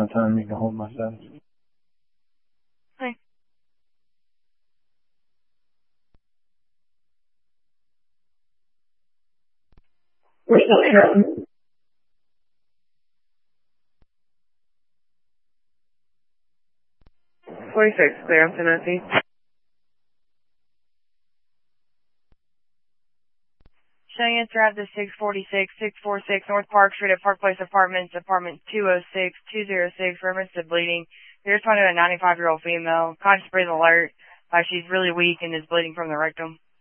no time you can hold my son. Hi. Wait, no, interrupt. 46, clear on Tennessee. Showing you throughout the 646 North Park Street at Park Place Apartments, apartment 206, reference to bleeding. You're responding to a 95-year-old female, conscious breathing alert. She's really weak and is bleeding from the rectum.